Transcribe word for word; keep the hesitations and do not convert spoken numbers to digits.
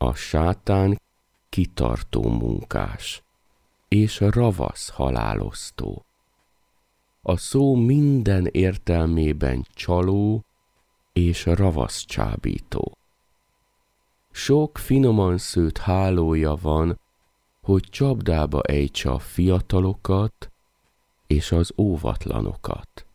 A sátán kitartó munkás, és ravasz halálosztó. A szó minden értelmében csaló és ravasz csábító. Sok finoman szőtt hálója van, hogy csapdába ejtse a fiatalokat és az óvatlanokat.